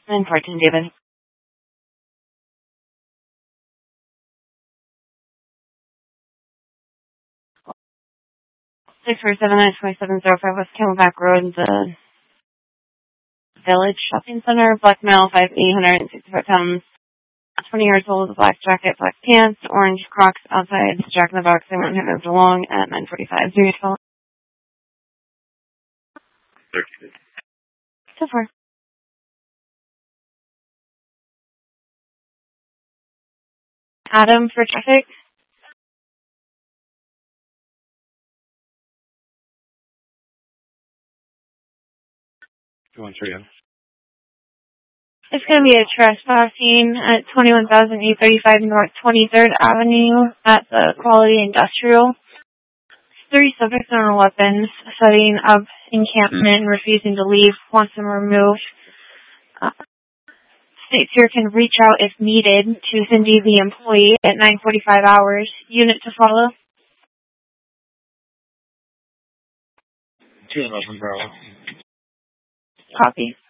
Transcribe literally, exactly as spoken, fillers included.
And fourteen, David. six four seven nine twenty-seven oh five West Camelback Road, the Village Shopping Center, black male, five eight hundred sixty-five pounds, twenty years old, black jacket, black pants, orange Crocs outside, Jack in the Box. They won't have moved along at nine forty-five. Do you follow? So far. Adam for traffic. Two one three. It's going to be a trespassing at twenty-one thousand eight hundred thirty-five North twenty-third Avenue at the Quality Industrial. Three subjects on weapons, setting up encampment, refusing to leave, wants them removed. Uh, States here can reach out if needed to Cindy, the employee, at nine forty-five hours. Unit to follow. two eleven, Bravo. Copy.